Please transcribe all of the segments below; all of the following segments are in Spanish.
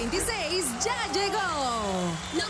2026 ya llegó.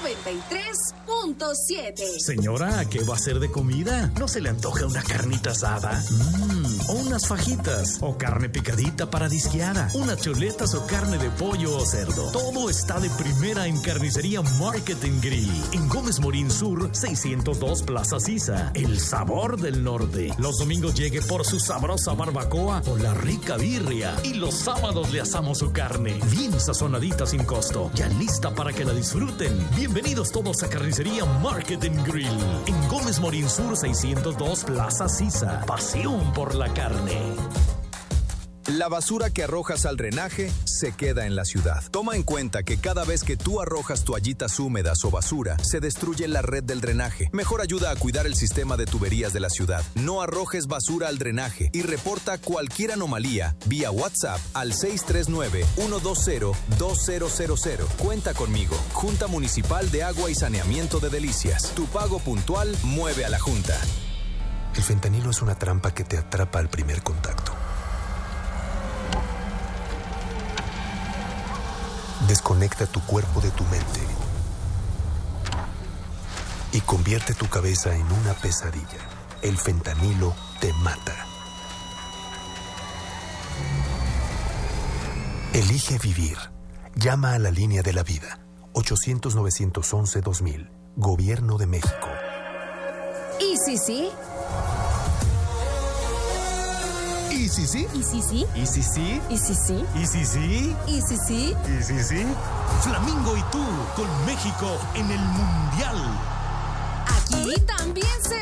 93.7. Señora, ¿qué va a hacer de comida? ¿No se le antoja una carnita asada? O unas fajitas, o carne picadita para disqueada, unas chuletas o carne de pollo o cerdo. Todo está de primera en Carnicería Market & Grill. En Gómez Morín Sur, 602 Plaza Sisa. El sabor del norte. Los domingos llegue por su sabrosa barbacoa o la rica birria. Y los sábados le asamos su carne, bien sazonadita sin costo. Ya lista para que la disfruten. Bienvenidos todos a Carnicería Market & Grill. En Gómez Morín Sur, 602 Plaza Sisa. Pasión por la carne. La basura que arrojas al drenaje se queda en la ciudad. Toma en cuenta que cada vez que tú arrojas toallitas húmedas o basura, se destruye la red del drenaje. Mejor ayuda a cuidar el sistema de tuberías de la ciudad. No arrojes basura al drenaje y reporta cualquier anomalía vía WhatsApp al 639-120-2000. Cuenta conmigo. Junta Municipal de Agua y Saneamiento de Delicias. Tu pago puntual mueve a la Junta. El fentanilo es una trampa que te atrapa al primer contacto. Desconecta tu cuerpo de tu mente y convierte tu cabeza en una pesadilla. El fentanilo te mata. Elige vivir. Llama a la línea de la vida. 800-911-2000. Gobierno de México. ¿Y si sí? ¿Y si sí? ¿Y si sí? ¿Y si sí? ¿Y si sí? ¿Y si sí? ¿Y si sí? ¿Y si sí? Flamingo y tú con México en el Mundial. Aquí también se